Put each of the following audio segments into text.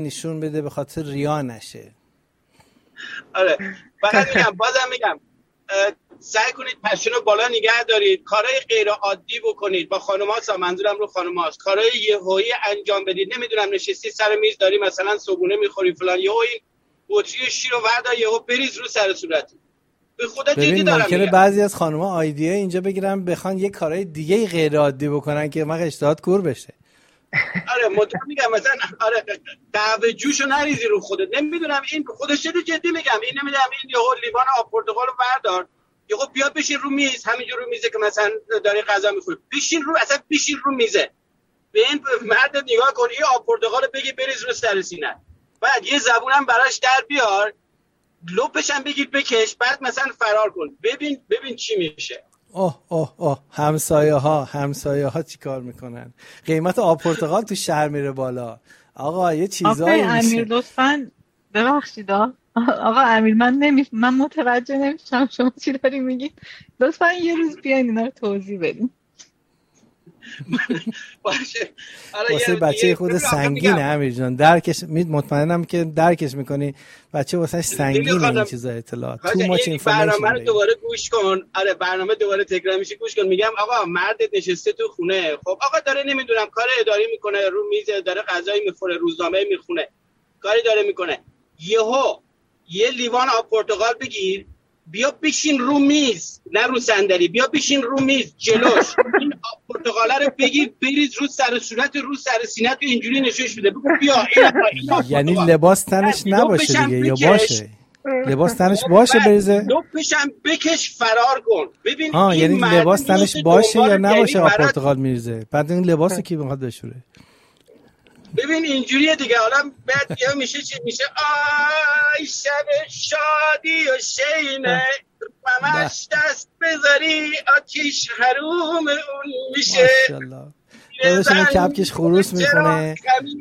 نشون بده به خاطر ریا نشه. آره فقط بازم میگم سعی کنید پشن رو بالا نگه دارید، کارهای غیر عادی بکنید با خانم‌ها، منظورم رو خانم‌هاست، کارهای یهویی انجام بدید. نمیدونم نشستی سر میز داری مثلا صبحونه میخوری فلان، یهویی بطری شیر رو وردار یهو بریز رو سر صورت. به خدا جدی دارم ممکنه میگم. بعضی از خانم‌ها آیدیه اینجا بگیرن بخوان یه کارهای دیگه غیر عادی بکنن که من اشتهات کور بشه. آره مطمئن میگم مثلا آره قهوه جوشو نریزی رو خودت. نمیدونم این خودش جدی میگم، این نمیدونم این یهو لیوان آب پرتقال رو بردار یهو بیا بشین رو میز، همینجور رو میزه که مثلا داری غذا میخوری، بشین رو اصلا بشین رو میزه، به این مرد نگاه کن، این آب پرتقال بگی بریز رو سر سینه، بعد یه زبونم براش در بیار، لپش هم بگیر بکش، بعد مثلا فرار کن، ببین چی میشه. اوه همسایه ها چی کار میکنن؟ قیمت آب پرتقال تو شهر میره بالا. آقا یه چیزایی میشه. امیر لطفاً ببخشید آقا امیر من متوجه نمیشم شما چی داری میگید، لطفاً یه روز بیاین اینا رو توضیح بدین. باشه واسه بچه خود سنگینه امیر جان، درکش مطمئنم که درکش میکنی، بچه واسه سنگینه این چیزا اطلاعات تو ماچ اینفورمیشن. برنامه رو دوباره گوش کن. آره برنامه دوباره تکرار میشه، گوش کن. میگم آقا مردت نشسته تو خونه، خب آقا داره نمیدونم کار اداری میکنه، رو میز داره غذایی میخوره، روزنامه میخونه، کاری داره میکنه، یهو یه لیوان آب پرتقال بگیر بیا بشین رو میز، نه رو صندلی، بیا بشین رو میز جلوش، این آب پرتقاله رو بگیر بریز رو سر صورت، رو سر سینه، تو اینجوری نشونش بده، بگو بیا این یعنی لباس تنش نباشه دیگه، یا باشه لباس تنش باشه بریزه، لپشم بکش فرار کن. ببین یعنی لباس تنش باشه یا نباشه آب پرتقال میریزه، بعد این لباسو کی میخواد بشوره؟ ببین اینجوریه دیگه. حالا بعد یا میشه چی میشه؟ آی شب شادی و شینه همش دست بذاری آتیش حروم اون میشه. ماشاءالله داداشم کپکش خروس میخونه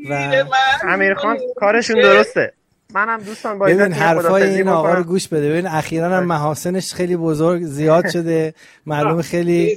و امیر خان کارشون درسته. منم دوستان با ببین حرفای این آقا رو گوش بده. ببین اخیراً هم محاسنش خیلی بزرگ زیاد شده، معلومه خیلی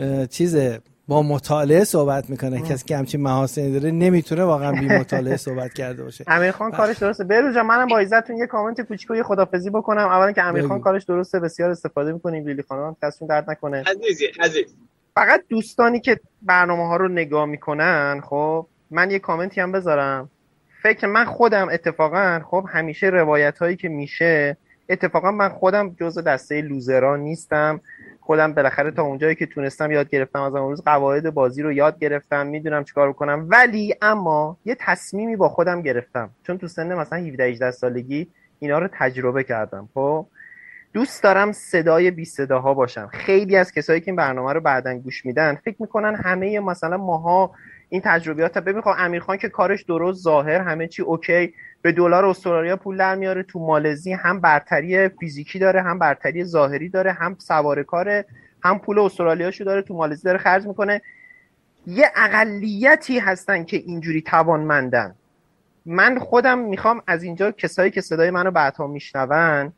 چیزه، با مطالعه صحبت میکنه. کسی که همچین محاسنی داره نمیتونه واقعا بی مطالعه صحبت کرده باشه. امیر خان کارش درسته. بهروز جان منم با عزتون یه کامنت کوچیکو یه خدافظی بکنم. اولا که امیر خان کارش درسته، بسیار استفاده میکنیم. لیلی خانم هم دستشون درد نکنه. عزیز فقط دوستانی که برنامه‌ها رو نگاه میکنن، خب من یه کامنتی هم بذارم. فکر من خودم اتفاقا خب همیشه روایت هایی که میشه، اتفاقا من خودم جزء دسته لوزران نیستم. خودم بالاخره تا اونجایی که تونستم یاد گرفتم، از اون روز قواعد بازی رو یاد گرفتم، میدونم چیکار بکنم، ولی اما یه تصمیمی با خودم گرفتم، چون تو سن مثلا 17-18 سالگی اینا رو تجربه کردم. خب دوست دارم صدای بی صداها باشم. خیلی از کسایی که این برنامه رو بعدن گوش میدن فکر میکنن همه مثلا ماها این تجربیات. ببین خب امیرخان که کارش درست، ظاهر همه چی اوکی، به دلار استرالیا پول در میاره، تو مالزی هم برتری فیزیکی داره، هم برتری ظاهری داره، هم سوار کاره، هم پول استرالیاشو داره، تو مالزی داره خرج میکنه. یه اقلیتی هستن که اینجوری توانمندن. من خودم میخوام از اینجا کسایی که صدای منو بعدها میشنون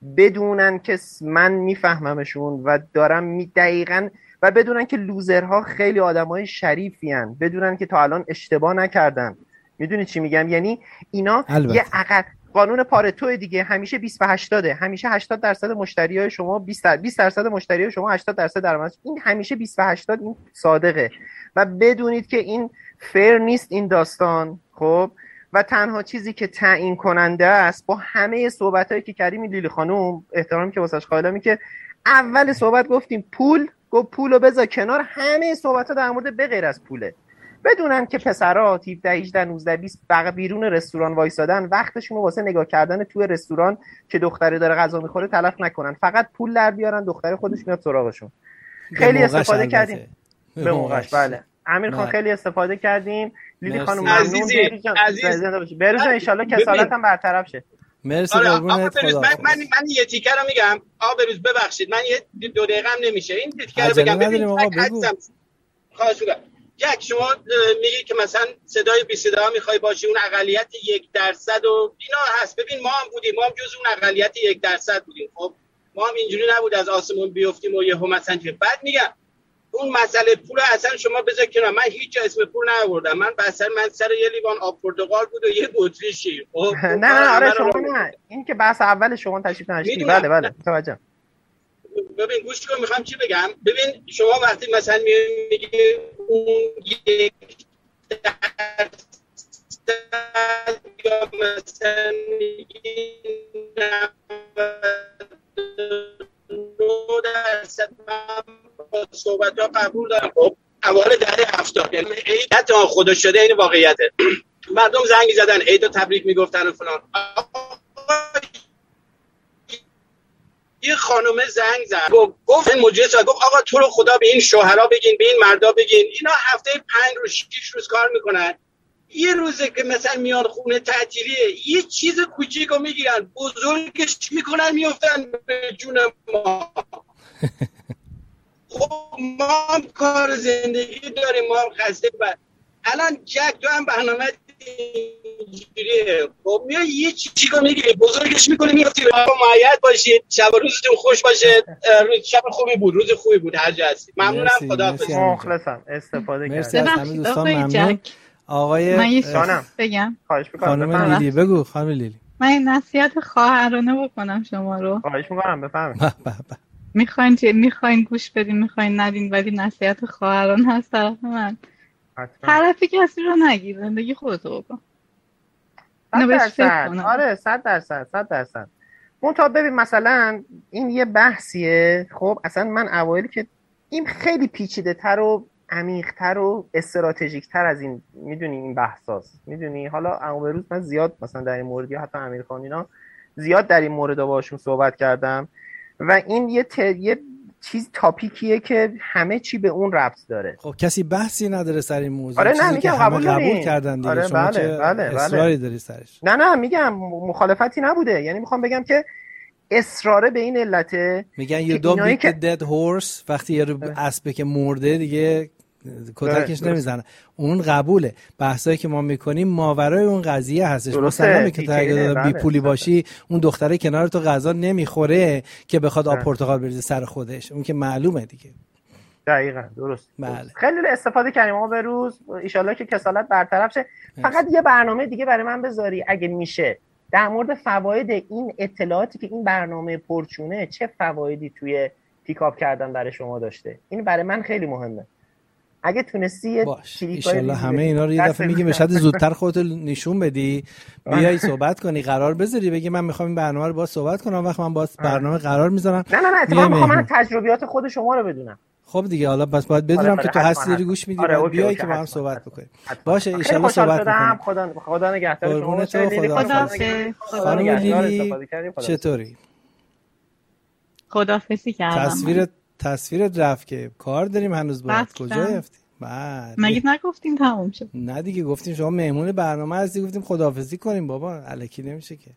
بدونن که من میفهممشون و دارم دقیقاً، و بدونن که لوزرها خیلی آدمای شریفی ان، بدونن که تا الان اشتباه نکردن. میدونی چی میگم؟ یعنی اینا البته. یه قانون پارتو دیگه، همیشه 20 و 80، همیشه 80% مشتریای شما 20% مشتریای شما 80% درآمد، این همیشه 20 و 80، این صادقه. و بدونید که این فیر نیست این داستان. خب و تنها چیزی که تعیین کننده است، با همه صحبتایی که کردیم، لیلی خانم احترامی که واسش قائلم، که اول صحبت گفتیم گفت پولو بذار کنار، همه صحبت‌ها در مورد به غیر از پوله. بدونن که پسرا 17 18 19 20 فقط بیرون رستوران وایسادن، وقتشون رو واسه نگاه کردن توی رستوران که دختری داره غذا میخوره تلف نکنن، فقط پول در بیارن، دختر خودش میاد سراغشون. خیلی استفاده کردیم به موقعش. بله امیر خان خیلی استفاده کردیم. لیلی خانم ممنون. بهروز ان شاءالله کسالت هم برطرف شه. مرسی قربونت. خدا من یه تیکه رو میگم. بهروز ببخشید من یه 2 دقیقه هم نمیشه این تیکه رو بگم. ببین خواهش می‌کنم. یک شما میگی که مثلا صدای بی صدا میخوای باشی، اون اقلیت 1% و اینا هست. ببین ما هم بودیم، ما هم جز اون اقلیت 1% بودیم. خب ما هم اینجوری نبود از آسمون بیافتیم و یهو مثلا. بعد میگم اون مسئله پول اصلا شما بذار کنار، من هیچ اسم پول نیاوردم، من سر یه لیوان آب پرتقال بود و یه بطری شیر. نه آره شما نه، این که بحث اول شما تشریف نداشتی. بله متوجهم. ببین گوش کن، میخوام چی بگم. ببین شما وقتی مثلا میگی اون یک یا مثلا میگی 99% من صحبت ها قبول دارم. خب اوایل دهه 70 یعنی عید حتی خدا شده این واقعیته. مردم زنگ زدن عید و تبریک میگفتن و فلان. یه خانومه زنگ زد گفت این مجلس گفت آقا تو رو خدا به این شوهرها بگین، به این مردا بگین، اینا هفته 5 روز 6 روز کار میکنن، یه روزه که مثلا میان خونه تعطیلیه یه چیز کوچیکو میگیرن بزرگش میکنن میافتن به جون ما. خب ما هم کار زندگی داریم، ما هم خسته. الان جک تو هم برنامه اینجوریه، خب میای یه چیزی میگیری بزرگش میکنی میافتی. معید باشید، شب و روزتون خوش باشه. شب خوبی بود، روز خوبی بود هر جا هستی. ممنونم، خداحافظ. مخلصم، استفاده کردم. مرسی از همه دوستان، ممنون. آقای من یه بگم. خواهش می‌کنم. خانم لیلی بگو. خانم لیلی من نصیحت خواهرانه بکنم شما رو. خواهش می‌کنم بفرمایید. میخواین گوش بدین، میخواین ندین، ولی نصیحت خواهرانه از طرف من. طرفی کسی رو نگیر، زندگی خودتو بکن. 100%. آره 100%. منتها ببین مثلا این یه بحثیه. خب اصلا من اوایلی که این خیلی پیچیده تر و عمیق تر و استراتژیک تر از این، میدونی این بحثاست، میدونی. حالا اون روز من زیاد مثلا در این مورد یا حتی امیرخان اینا زیاد در این مورد باشون صحبت کردم و این یه چیز تاپیکیه که همه چی به اون ربط داره. خب کسی بحثی نداره سر این موضوع. آره نه میگم قبول کردن دیگه. آره شما بله. اصراری داری سرش؟ نه میگم مخالفتی نبوده، یعنی میخوام بگم که اصراره به این علته. میگن you don't beat the dead horse. وقتی یه اسبه که مرده دیگه کتکش نمیزنه. اون قبوله. بحثایی که ما میکنیم ماورای اون قضیه هستش. مسلمه که تو اگه بی پولی باشی اون دختره کنار تو غذا نمیخوره که بخواد آب پرتقال بریزه سر خودش، اون که معلومه دیگه. دقیقاً درست. بله. خیلی استفاده کردیم ما به روز، ان شاءالله که کسالت برطرف شه. فقط یه برنامه دیگه برای من بذاری اگه میشه در مورد فواید این اطلاعاتی که این برنامه پرچونه چه فوایدی توی پیکاپ کردن برای شما داشته. این برای من خیلی مهمه. اگه تونستی ان شاءالله همه اینا رو یه دفعه میگیم، شاید زودتر خودت نشون بدی، بیای صحبت کنی، قرار بذاری، بگی من میخوام این برنامه رو با صحبت کنم، وقت من با برنامه قرار میذارم. نه اتفاقا میخوام من تجربیات خود شما رو بدونم. خب دیگه حالا بس باید بدونم که تو هستی داری گوش میدی، بیای که با هم صحبت بکنیم. باشه ان شاءالله صحبت میکنیم. خدا نگهدار شما. خانم لیلی چطوری؟ خداحافظی کردم. تصویرت رفت که کار داریم هنوز. باید کجا رفتی؟ مگه نگفتیم تموم شد؟ نه دیگه گفتیم شما مهمون برنامه هستی، گفتیم خداحافظی کنیم. بابا الکی نمیشه که.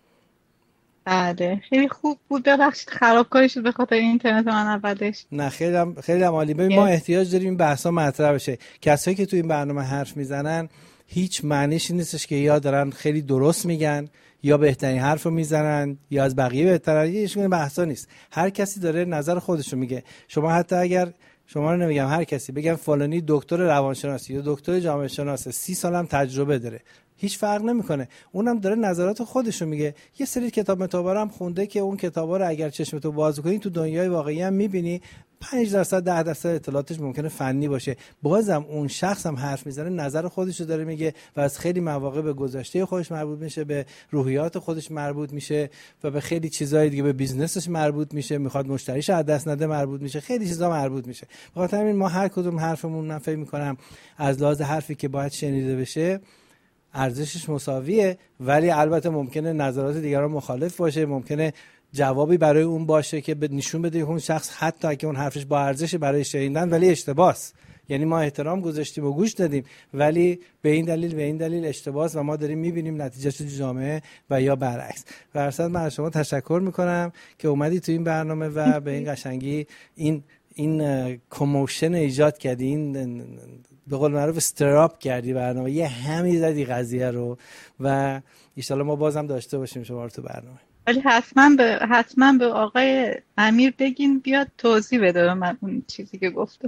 بله خیلی خوب بود. ببخشید خرابکاری شد به خاطر اینترنت من اولش. نه خیلی عالی. ببین ما احتیاج داریم این بحثا مطرح بشه. کسایی که تو این برنامه حرف میزنن هیچ معنیش نیستش که یا دارن خیلی درست میگن یا بهترین حرفو میزنن یا از بقیه بهترن. هیچ گونه بحثا نیست. هر کسی داره نظر خودشو میگه. شما حتی اگر شما رو نمیگم هر کسی بگم فلانی دکتر روانشناسی یا دکتر جامعه شناسه 30 سالم تجربه داره، هیچ فرق نمیکنه. اونم داره نظرات خودشو میگه. یه سری کتاب متابا هم خونده که اون کتابا رو اگر چشمتو باز کنی تو دنیای واقعی هم میبینی 5% 10% اطلاعاتش ممکنه فنی باشه، بازم اون شخص هم حرف میزنه نظر خودشو داره میگه و از خیلی مواقع به گذشته خودش مربوط میشه، به روحیات خودش مربوط میشه و به خیلی چیزای دیگه، به بیزنسش مربوط میشه، میخواد مشتریش از دست نده مربوط میشه، خیلی چیزا مربوط میشه. بخاطر همین ما هر کدوم حرفمون من فکر میکنم از لحاظ حرفی که باید شنیده بشه ارزشش مساویه، ولی البته ممکنه نظرات دیگران مخالف باشه، ممکنه جوابی برای اون باشه که نشون بده اون شخص حتی اگه اون حرفش با ارزش برای شنیدن ولی اشتباهه. یعنی ما احترام گذاشتیم و گوش دادیم ولی به این دلیل اشتباهه و ما داریم میبینیم نتیجهش تو جامعه و یا برعکس. و اصلا من از شما تشکر میکنم که اومدی تو این برنامه و به این قشنگی این کموشن ایجاد کردی، این به قول معروف استراپ کردی برنامه، یه همی زدی قضیه رو و ان شاءالله ما بازم داشته باشیم شما رو تو برنامه. ولی حتما به آقای امیر بگین بیاد توضیح بده به من اون چیزی که گفتم.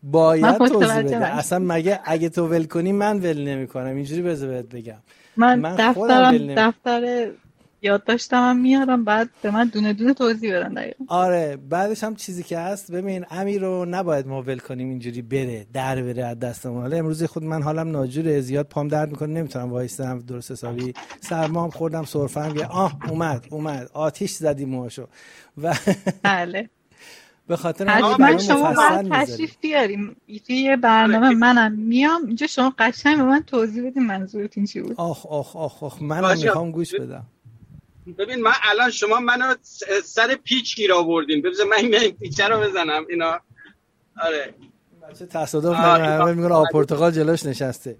باید توضیح بده. اصلا مگه اگه تو ول کنی من ول نمی‌کنم؟ اینجوری بذار بهت بگم. من دفتر یادداشتم میارم، بعد به من دونه دونه توضیح بدن دقیقاً. آره بعدش هم چیزی که هست، ببین امیر رو نباید ما ول کنیم اینجوری بره از دستمون. حالا امروز خود من حالم ناجوره، زیاد پام درد میکنه، نمیتونم وایسم درست حسابی، سرمام خوردم، سرفه‌ام اومد آتیش زدی موهاشو و بله به خاطر من شما باید تشریف بیاریم توی برنامه. منم میام اینجا، شما قشنگ به من توضیح بدین منظورتون چی بود. آخ منم میخوام گوش بدم. ببین من الان شما منو سر پیچ گیر آوردین، ببین من این پیچه رو بزنم اینا. آره بچه تصادف نمی‌کنه، میگن آب پرتقال جلوش نشسته.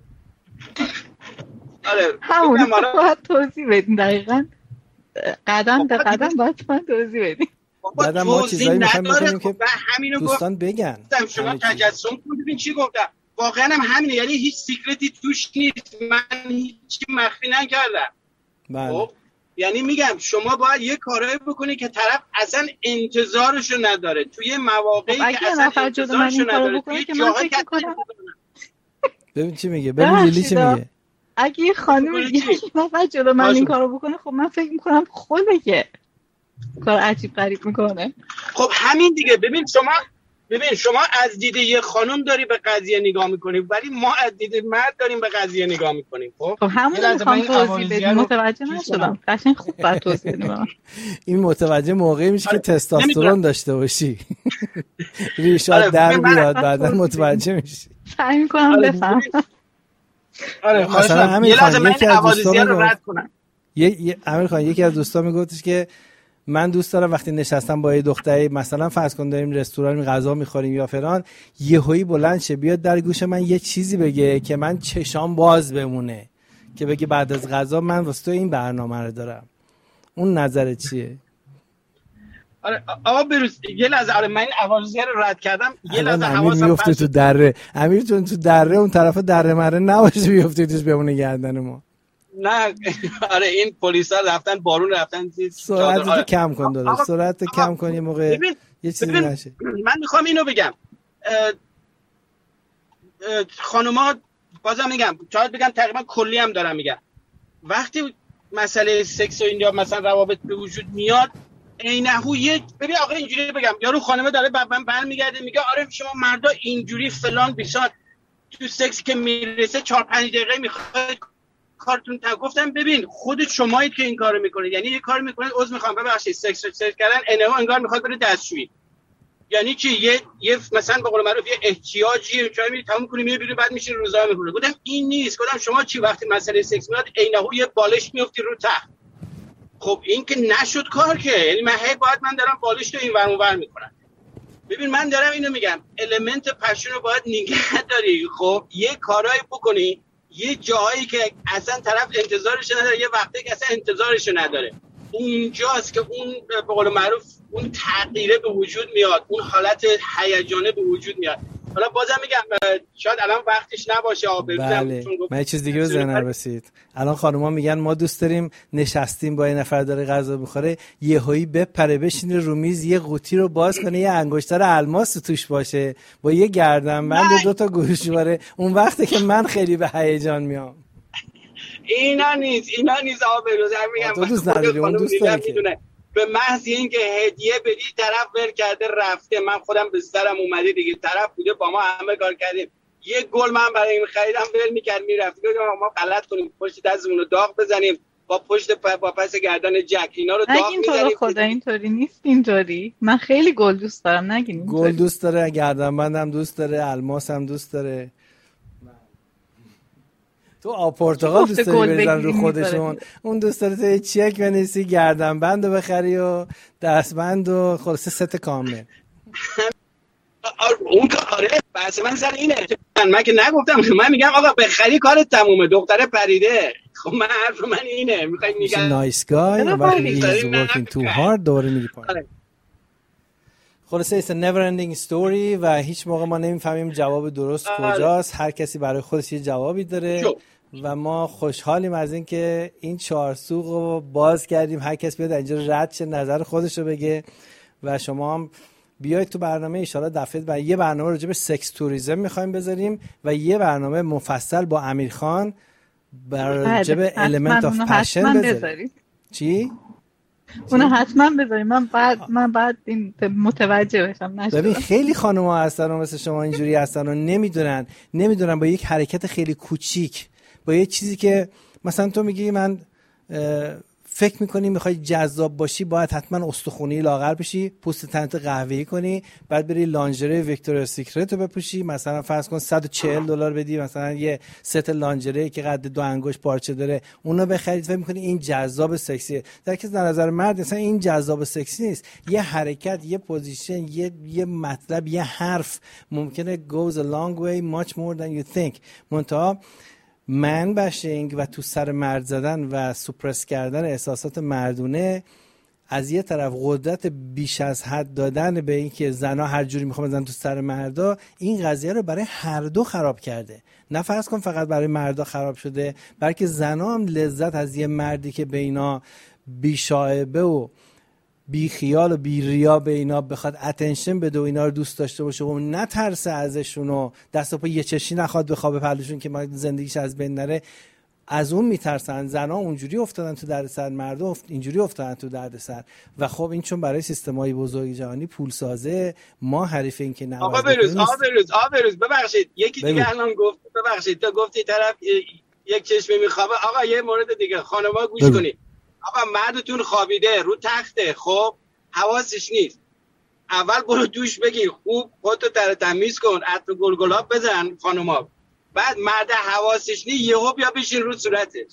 آره همون باید توضیح بدین دقیقاً، قدم به قدم باید من توضیح بدین. بعدم ما چیزایی میخوایم بکنیم که دوستان بگن. شما تجسم کنید ببین چی گفتم، واقعا هم همینه، یعنی هیچ سیکرتی توش نیست، من هیچ مخفی نکردم. بله یعنی میگم شما باید یه کارایی بکنی که طرف اصلا انتظارشو نداره، توی مواقعی که اصلا انتظارشو نداره، توی جاهایی که ببین چی میگه، ببین لیلی چی میگه. اگه یه خانم یک نفر جلو من این کارو بکنه، خب من فکر میکنم خوبه که کار عجیب غریب میکنه. خب همین دیگه. ببین شما از دید یه خانم داری به قضیه نگاه میکنی، ولی ما از دید مرد داریم به قضیه نگاه میکنیم. خب همون میخوام توضیح بدیم، متوجه نشدم. قشنگ خوب بعد توضیح بدیم. این متوجه موقعی میشه که تستوسترون داشته باشی، ریشات در بیاد، بعدا متوجه میشی. سعی میکنم بفهم. آره مثلا همین یکی از دوستان رو رد کنم. امیر خان یکی از دوستان میگفتش که من دوست دارم وقتی نشستم با یه دختری، مثلا فرض کن داریم رستوران غذا میخوریم یا فلان، یهویی بلند شه بیاد در گوش من یه چیزی بگه که من چشام باز بمونه، که بگه بعد از غذا من واسه تو این برنامه رو دارم. اون نظرت چیه؟ آره آقا بروز یه لحظه، آره من این عوارضیه رو رد کردم، یه لحظه حواسم میفته تو دره. امیر جون تو دره اون طرف دره مره نباشه بیفته توش بمونه گردن ما. نه آره این پلیسا رفتن بارون رفتن سرعت کم کن داداش، سرعت کم کن یه موقع یه چیزی نشه. من میخوام اینو بگم، خانوما بازم میگم شاید بگم تقریبا کلی هم دارم میگم، وقتی مسئله سکس و این یا مثلا روابط به وجود میاد عینهو یک ببین آقا اینجوری بگم، یارو خانمه داره من برمیگرده میگه آره شما مردا اینجوری فلان بیسار تو سکس که میرسه 4-5 دقیقه میخواد کارتون گفتم ببین خود شمایید که این کارو میکنید، یعنی یه کار میکنید عذر میخوام ببخشید سکس کردن انگار میخواد بره دستشویی، یعنی چی یه مثلا به قول معروف یه احتیاجی چای میری تموم کنی میری بیرون بعد میشین روزا میخونه. گفتم این نیست، گفتم شما چی وقتی مسئله سکس میاد عینهو یه بالش میافتی رو تخت، خب این که نشد کار که، یعنی من من دارم بالش رو این ور اون ور میکنم. ببین من دارم اینو میگم المنت پشن رو باید نگه داری، خب یه کارایی بکنی یه جایی که اصلا طرف انتظارش نداره، یه وقتی که اصلا انتظارش نداره، اونجاست که اون به قول معروف اون تغییره به وجود میاد، اون حالت هیجانه به وجود میاد. حالا بازم میگم شاید الان وقتش نباشه بله. من یه چیز دیگه به ذهنم رسید. الان خانوما میگن ما دوست داریم نشستیم با یه نفر داره غذا بخوره یهویی بپره بشینه رو میز یه قوطی رو باز کنه یه انگشتر الماس توش باشه با یه گردنبند و 2 تا گوشواره، اون وقته که من خیلی به هیجان میام. اینا نیست آقا بروز میگم تو دوست نداری، اون دوست داره که به محض اینکه هدیه بدی طرف ول کرده رفته، من خودم به سرم اومده دیگه، طرف بوده با ما همه کار کردیم، یه گل من برای این خریدم ول میکرد میرفت، ما غلط کنیم پشت دستمون رو داغ بزنیم با پس گردن جک اینا رو داغ میزنیم. خدا اینطوری نیست، اینطوری من خیلی گل دوست دارم، نگین گل دوست داره، گردنبندم دوست داره، الماس هم دوست داره. تو آب پرتقال دوست داری بریزن رو خودشون، اون دوست داره تو یه چک بنویسی گردنبند رو بخری و دستبند و خلاصه ست کامل. اون کاره بحث من سر اینه، من که نگفتم، من میگم آقا بخری کارت تمومه، دختره پریده. خب من حرف من اینه، میخوای میگم نایس گای ولی he's working too hard دوره میری پایین. خلاصه it's a never ending story و هیچ موقع ما نمیفهمیم جواب درست کجاست، هر کسی برای خودش یه جوابی داره و ما خوشحالیم از این که این چهارسوق رو باز کردیم، هر کس بیاد اینجا رد شه نظر خودش رو بگه و شما هم بیاید تو برنامه ان شاءالله دفعه بعد یه برنامه راجع به سکس توریسم می‌خوایم بذاریم و یه برنامه مفصل با امیرخان راجع به المنت اف پشن بذاریم. چی؟ اونو حتما بذاریم. من بعد این متوجه بشم. ببین خیلی خانم‌ها هستن و مثل شما اینجوری هستن و نمیدونن با یک حرکت خیلی کوچیک، با یه چیزی که مثلا تو میگی من فکر میکنی میخوای جذاب باشی باید حتما استخونی لاغر بشی، پوست تنت قهوه‌ای کنی، بعد بری لانجره ویکتوریا سیکرت رو بپوشی، مثلا فرض کن $140 بدی مثلا یه ست لانجره که قد 2 انگشت پارچه داره اونو بخرید، فکر میکنی این جذاب سکسیه. در که در نظر مرد مثلا این جذاب سکسی نیست. یه حرکت، یه پوزیشن، یه مطلب، یه حرف ممکنه goes a long way much more than you think. منتها من باشینگ و تو سر مرد زدن و سوپرس کردن احساسات مردونه، از یه طرف قدرت بیش از حد دادن به این که زنا هر جوری میخوام بزنن تو سر مردا، این قضیه رو برای هر دو خراب کرده. نه فرض کن فقط برای مردا خراب شده، بلکه زنا هم لذت از یه مردی که به اینا بیشایبه و بی خیال و بی ریا به اینا بخواد اتنشن بده و اینا رو دوست داشته باشه و نترسه ازشون و دست و پا یه چشی نخواد بخوابه پهلوشون که ما زندگیش از بین نره، از اون میترسن. زنا اونجوری افتادن تو دردسر، مردا اینجوری افتادن تو دردسر. و خب این چون برای سیستم‌های بزرگ جهانی پول سازه، ما حریف این که نه. آقا بروز ببخشید یکی دیگه الان گفت، ببخشید تو گفتی طرف یک چشمی میخوابه. آقا یه مورد دیگه خانم‌ها گوش کنید. آقا مردتون خوابیده رو تخته، خب حواسش نیست، اول برو دوش بگیر، خوب خودتو تمیز کن، عطر گلگلاب بزن خانوما، بعد مرد حواسش نیست یهو بیا بشین رو صورتش.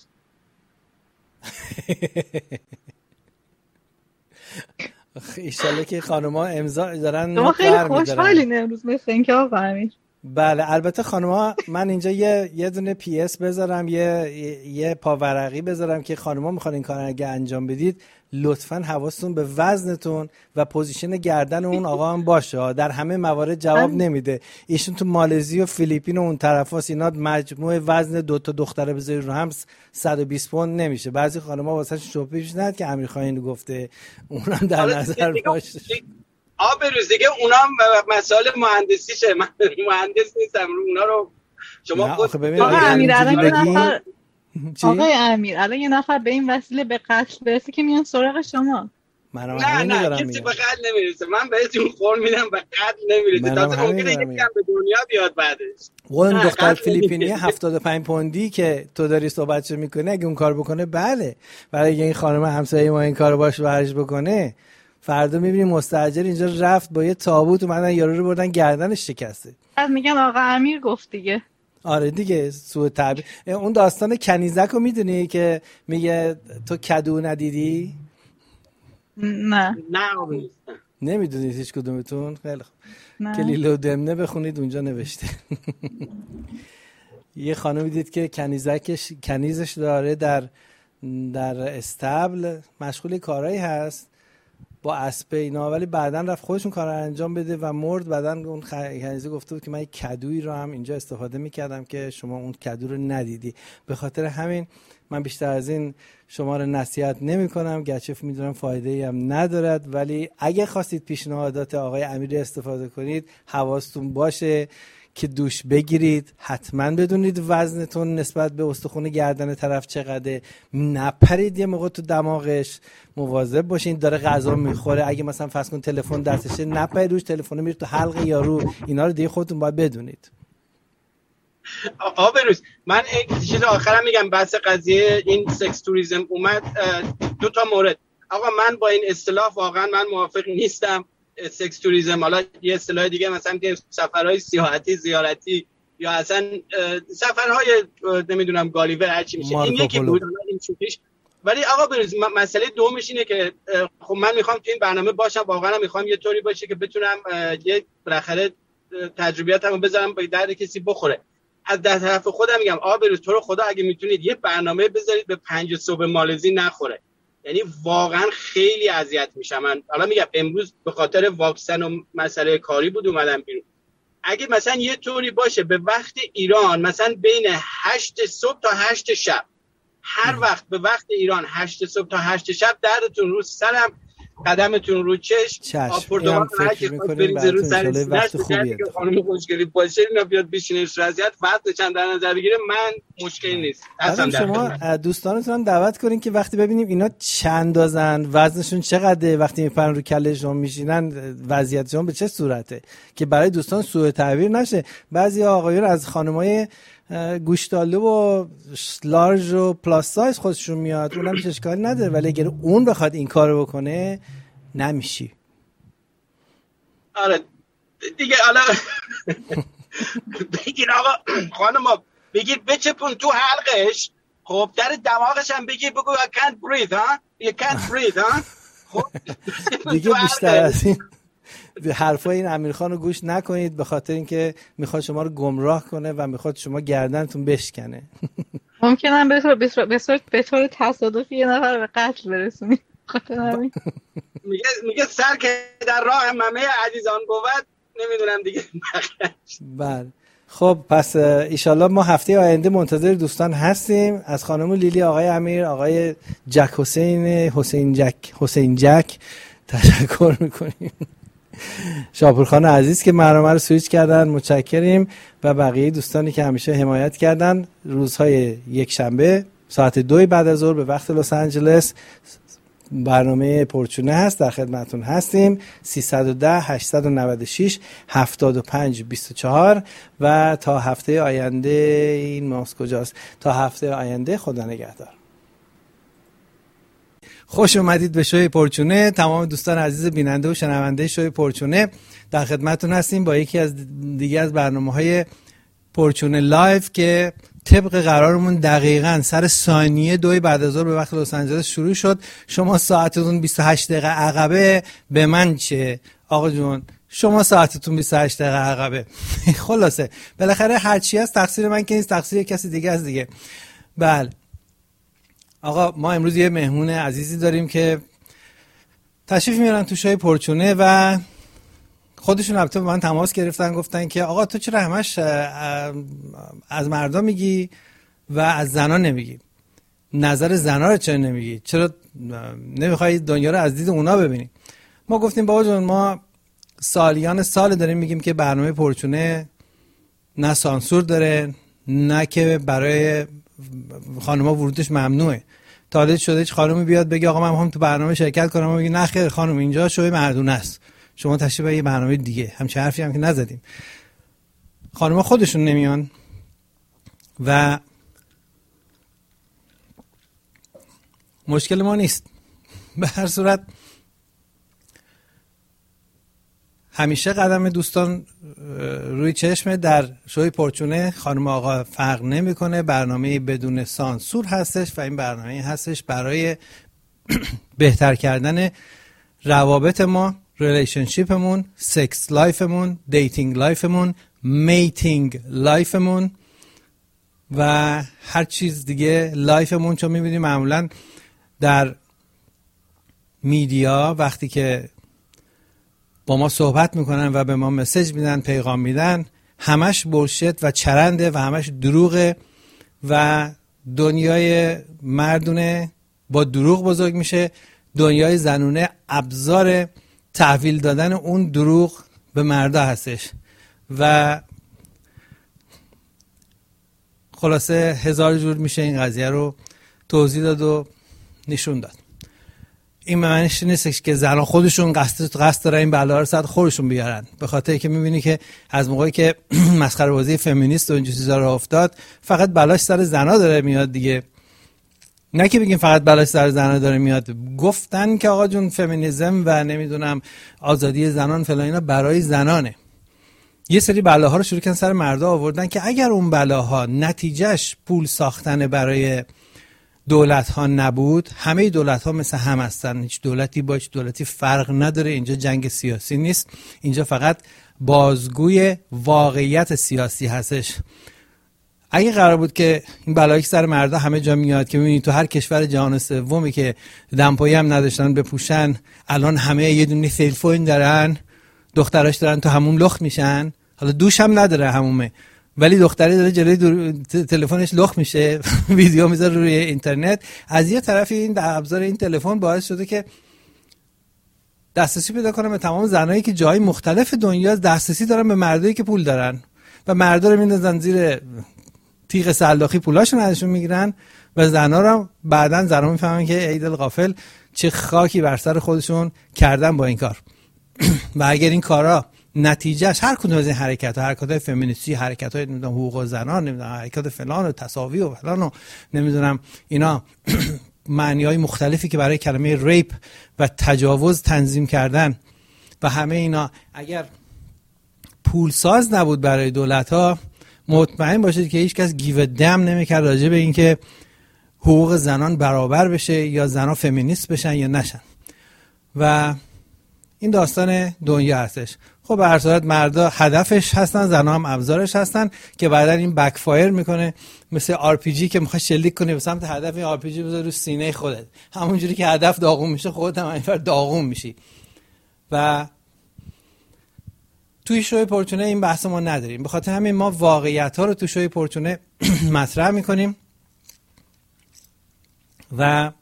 ایشالله که خانوما امضا دارن. شما خیلی خوشحالین امروز مثل اینکه آقا امیر. بله البته خانوما، من اینجا یه دونه پی اس بذارم، یه پاورقی بذارم که خانوما میخوان این کارو اگه انجام بدید لطفاً حواستون به وزنتون و پوزیشن گردن اون آقا هم باشه. در همه موارد جواب نمیده. ایشون تو مالزی و فیلیپین و اون طرفاست، اینا مجموع وزن 2 تا دختره بذاری رو هم 120 پوند نمیشه. بعضی خانوما واسهش شوخی پیش نمیاد که امیرخان اینو گفته، اونم در نظر باشه. بروز دیگه اونا مسائل مهندسیشه، من مهندس نیستم، اونا رو شما خود. آقا امیر الان یه نفر به این وسیله به قتل برسه که میان سراغ شما. نه کسی به قتل نمیرسه، من بهتون قول میدم به قتل نمیرسه، تازه ممکنه یکی هم به دنیا بیاد بعدش. اون دختر فیلیپینی 75 پوندی که تو داری صحبتشو میکنه اگه اون کار بکنه بله، ولی اگه این خانم همسایه ما این کارو باش ورش بکنه، فردا میبینی مستاجر اینجا رفت با یه تابوت اومدن یارو رو بردن گردنش شکسته. میگن آقا امیر گفت دیگه. آره دیگه سوء تعبیر. اون داستان کنیزک رو میدونی که میگه تو کدو ندیدی؟ نه نمیدونید هیچ کدومتون؟ خیلی خوب، کلیله و دمنه بخونید اونجا نوشته. یه خانمی دید که کنیزش داره در استبل مشغول کارایی هست با اسب اینا، ولی بعدن رفت خودشون کار رو انجام بده و مرد. بعدن اون کنیزه گفته بود که من یک کدویی رو هم اینجا استفاده میکردم که شما اون کدو رو ندیدی. به خاطر همین من بیشتر از این شما رو نصیحت نمی کنم، گرچه میدونم فایده‌ای هم ندارد، ولی اگه خواستید پیشنهادات آقای امیر استفاده کنید حواستون باشه که دوش بگیرید، حتما بدونید وزنتون نسبت به استخوان گردن طرف چقدره، نپرید یه موقع تو دماغش، مواظب باشین داره غذا میخوره، اگه مثلا فرض کن تلفن دستشه نپرید روش، تلفن میره تو حلق یارو، اینا رو دیگه خودتون باید بدونید. بروز من یک چیز آخرم میگم، بحث قضیه این سکس توریسم اومد، 2 تا مورد. آقا من با این اصطلاح واقعا من موافق نیستم. سکس توریسم حالا یه اصطلاح دیگه مثلا که سفرهای سیاحتی زیارتی یا اصلا سفرهای نمیدونم گالیور هر چی میشه، این یکی بود این شوخیش. ولی آقا بروز مسئله دومش اینه که خب من میخوام تو این برنامه باشم، واقعا میخوام یه طوری باشه که بتونم یه بالاخره تجربیاتمو بذارم به درد کسی بخوره. از در طرف خودم میگم بروز تو رو خدا اگه میتونید یه برنامه بذارید به 5 صبح مالزی نخوره، یعنی واقعا خیلی اذیت میشم. من حالا میگم امروز به خاطر واکسن و مسئله کاری بود اومدم بیرون. اگه مثلا یه طوری باشه به وقت ایران مثلا بین 8 صبح تا 8 شب، هر وقت به وقت ایران 8 صبح تا 8 شب، دردتون رو سرم، قدمتون رو چشم آپوردوان هر کی خواست بریزه رو سر سینه‌اش بگه که خانم خوشگلی باشه اینا بیاد بشینش رضایت وقت چند در نظر بگیره من مشکلی نیست. اصلا شما دوستانتون دعوت کنین که وقتی ببینیم اینا چند اندازن، وزنشون چقدره، وقتی میپرن رو کلهشون میشینن وضعیتشون به چه صورته، که برای دوستان سوء تعبیر نشه. بعضی آقایون از خانمای گوشتالو و لارج و پلاس سایز خودشون میاد، اونم هیچ اشکالی نداره، ولی اگر اون بخواد این کارو بکنه نمیشی. آره دیگه حالا بگیر آقا خانم بگیر بچپون تو حلقش، خب در دماغش هم بگیر بگو I can't breathe ها you can't breathe ها. خب دیگه بیشتر از این حرفای این امیرخان رو گوش نکنید، به خاطر اینکه میخواد شما رو گمراه کنه و میخواد شما گردنتون بشکنه. ممکنه به طور تصادفی یه نفر به قتل برسونید. میگه سر که در راه ممه عزیزان بود نمیدونم دیگه. بله خب پس ایشالله ما هفته آینده منتظر دوستان هستیم. از خانم لیلی، آقای امیر، آقای جک حسین جک تشکر میکنیم. شاپورخان عزیز که برنامه رو سویچ کردن متشکریم، و بقیه دوستانی که همیشه حمایت کردن. روزهای یک شنبه ساعت 2 بعد از ظهر به وقت لس آنجلس برنامه پرچونه هست، در خدمتون هستیم. 310 896 75 24 و تا هفته آینده این ماست کجاست؟ تا هفته آینده خدا نگهدار. خوش اومدید به شوی پرچونه. تمام دوستان عزیز بیننده و شنونده شوی پرچونه در خدمتون هستیم با یکی از دیگه از برنامه‌های پرچونه لایو که طبق قرارمون دقیقاً سر ثانیه 2 بعد از ظهر به وقت لس آنجلس شروع شد. شما ساعتتون 28 دقیقه عقبه، به من چه آقا جون؟ شما ساعتتون 28 دقیقه عقبه. خلاصه بالاخره هر چی هست تقصیر من که نیست، تقصیر کسی دیگه است دیگه. بله آقا ما امروز یه مهمون عزیزی داریم که تشریف میارن تو شوی پرچونه و خودشون البته با من تماس گرفتن، گفتن که آقا تو چرا همش از مردا میگی و از زنا نمیگی؟ نظر زنا رو چرا نمیگی؟ چرا نمیخوای دنیا رو از دید اونا ببینی؟ ما گفتیم بابا جون ما سالیان سال داریم میگیم که برنامه پرچونه نه سانسور داره نه که برای خانوما ورودش ممنوعه. تا حالا شده هیچ خانومی بیاد بگه آقا من میخوام تو برنامه شرکت کنم، میگه نه خیر خانم اینجا شوی مردونه است، شما تشریف به یه برنامه دیگه. همچین حرفی هم که نزدیم. خانوما خودشون نمیان و مشکل ما نیست. به هر صورت همیشه قدم دوستان روی چشم. در شوی پرچونه خانم آقا فرق نمیکنه، برنامه بدون سانسور هستش و این برنامه هستش برای بهتر کردن روابط ما، ریلیشنشیپمون، سکس لایفمون، دیتینگ لایفمون، میتینگ لایفمون و هر چیز دیگه لایفمون. چون میبینیم معمولا در میدیا وقتی که با ما صحبت میکنن و به ما مسیج میدن، پیغام میدن، همش بولشت و چرنده و همش دروغه و دنیای مردونه با دروغ بزرگ میشه، دنیای زنونه ابزار تحویل دادن اون دروغ به مردا هستش و خلاصه هزار جور میشه این قضیه رو توضیح داد و نشون داد. این معنیش نیست که زنان خودشون قصد دارن این بلا رو سر خودشون بیارن، به خاطر که میبینی که از موقعی که مسخره بازی فمینیست و اینجور چیزا راه افتاد فقط بلاش سر زنا داره میاد دیگه. نه که بگیم فقط بلاش سر زنا داره میاد، گفتن که آقا جون فمینیسم و نمیدونم آزادی زنان فلان اینا برای زنانه. یه سری بلاها رو شروع کردن سر مردا آوردن که اگر اون بلاها نتیجهش پول ساختن برای دولت ها نبود، همه دولت ها مثل هم هستن، هیچ دولتی با هیچ دولتی فرق نداره. اینجا جنگ سیاسی نیست، اینجا فقط بازگوی واقعیت سیاسی هستش. اگه قرار بود که این بلایی سر مردا همه جا میاد که میبینی تو هر کشور جهان سومی که دمپایی هم نداشتن بپوشن الان همه یه دونه تلفن دارن، دختراش دارن تو هموم لخت میشن، حالا دوش هم نداره همومه ولی دختری داره جلوی تلفنش لخت میشه ویدیو میذاره روی اینترنت. از یه طرفی این ابزار این تلفن باعث شده که دسترسی پیدا کنن به تمام زنایی که جای مختلف دنیا دسترسی دارن به مردایی که پول دارن و مردا رو میندازن زیر تیغ سلاخی پولاشون ازشون میگیرن و زنا رو بعدن زنا میفهمن که ای دل غافل چه خاکی بر سر خودشون کردن با این کار. و اگر این کارا نتیجهش هر کدوم از این حرکت‌ها، حرکت‌های فمینیستی، حرکت‌های نمیدونم حقوق زنان، نمیدونم حرکت فلان و تساوی و فلان و نمیدونم اینا معنی‌های مختلفی که برای کلمه ریپ و تجاوز تنظیم کردن و همه اینا اگر پولساز نبود برای دولت‌ها، مطمئن باشید که هیچ کس گیو دم نمی‌کرد راجع به این که حقوق زنان برابر بشه یا زنان فمینیست بشن یا نشن. و این داستان دنیا هستش. خب به هر صورت مردا هدفش هستن، زنها هم ابزارش هستن که بعدا این بک فایر میکنه، مثل آر پی جی که میخوای شلیک کنی به سمت هدف، این آر پی جی بذار رو سینه خودت، همونجوری که هدف داغون میشه خودت هم اینور داغون میشی. و توی شوی پورتونه این بحث ما نداریم، به خاطر همین ما واقعیت ها رو تو شوی پورتونه مطرح میکنیم و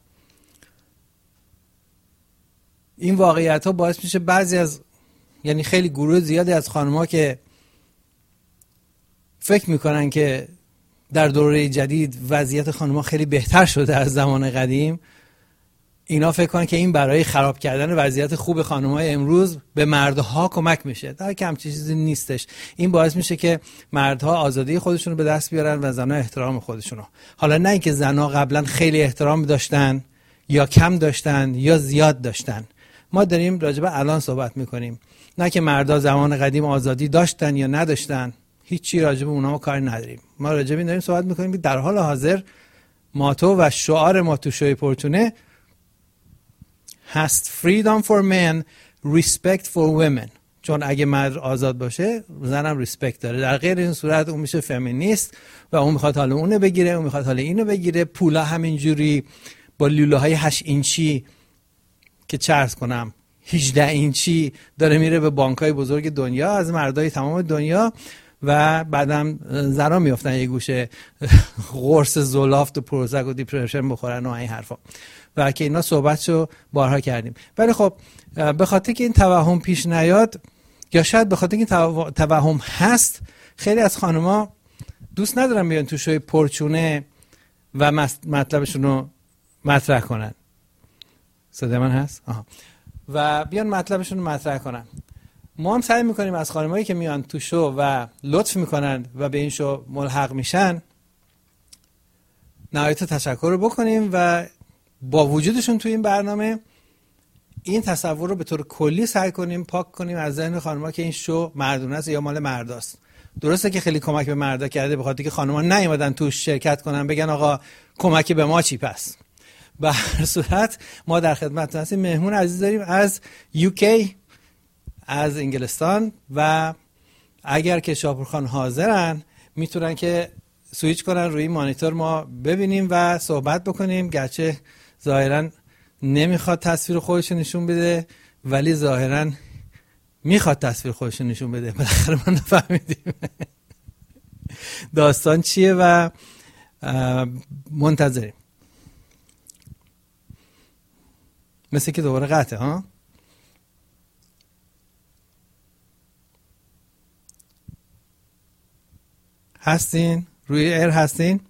این واقعیت ها باعث میشه بعضی از، یعنی خیلی گروه زیادی از خانم‌ها که فکر میکنن که در دوره جدید وضعیت خانم‌ها خیلی بهتر شده از زمان قدیم، اینا فکر کنن که این برای خراب کردن وضعیت خوب خانم‌های امروز به مردها کمک میشه، در که همچین چیزی نیستش. این باعث میشه که مردها آزادی خودشون رو به دست بیارن و زنها احترام خودشون رو. حالا نه اینکه زنها قبلا خیلی احترام داشتن یا کم داشتن یا زیاد داشتن، ما داریم راجع به الان صحبت میکنیم، نه که مردا زمان قدیم آزادی داشتن یا نداشتن، هیچی راجع به اونها کاری نداریم. ما راجع به این داریم صحبت میکنیم که در حال حاضر ماتو و شعار ما تو شوی پورتونه هست freedom for men, respect for women. چون اگه مرد آزاد باشه زنم ریسپکت داره، در غیر این صورت اون میشه فمینیست و اون میخواد حالا اونو بگیره، اون میخواد حالا اینو بگیره. پولا همینجوری با لوله‌های 8 اینچی که چرت کنم 18 اینچی داره میره به بانک‌های بزرگ دنیا از مردای تمام دنیا و بعدم زنا میافتن یه گوشه قرص زلافت و پروزک و دیپرشن بخورن و این حرفا، و که اینا صحبتشو بارها کردیم. ولی خب به خاطر که این توهم پیش نیاد، یا شاید به خاطر که این توهم هست، خیلی از خانم‌ها دوست ندارن بیان تو شوی پرچونه و مطلبشون رو مطرح کنن. صدای من هست؟ آها. و بیان مطلبشون رو مطرح کنن. ما هم سعی میکنیم از خانمایی که میان تو شو و لطف میکنن و به این شو ملحق میشن نهایت تشکر رو بکنیم و با وجودشون تو این برنامه این تصور رو به طور کلی سعی کنیم پاک کنیم از ذهن خانم‌ها که این شو مردونه است یا مال مرداست. درسته که خیلی کمک به مردا کرده، به خاطر که خانم‌ها نیومدن توش شرکت کنن بگن آقا کمک به ما چی پس. به هر صورت ما در خدمتتون هستیم. مهمون عزیز داریم از UK، از انگلستان، و اگر که شاپورخان حاضرن میتونن که سویچ کنن روی مانیتور ما ببینیم و صحبت بکنیم. گرچه ظاهرا نمیخواد تصویر خودش نشون بده ولی ظاهرا میخواد تصویر خودش نشون بده. بالاخره ما نفهمیدیم داستان چیه و منتظریم. مثل که دوباره قطعه ها. هستین؟ روی ایر هستین؟